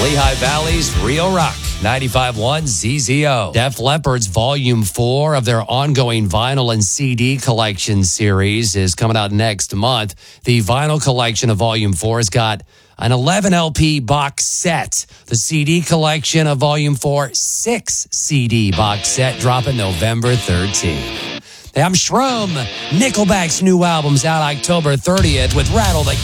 Lehigh Valley's Real Rock. 95.1 ZZO. Def Leppard's Volume 4 of their ongoing vinyl and CD collection series is coming out next month. The vinyl collection of Volume 4 has got an 11 LP box set. The CD collection of Volume 4, 6 CD box set, dropping November 13th. Hey, I'm Shrum. Nickelback's new album's out October 30th with Rattle the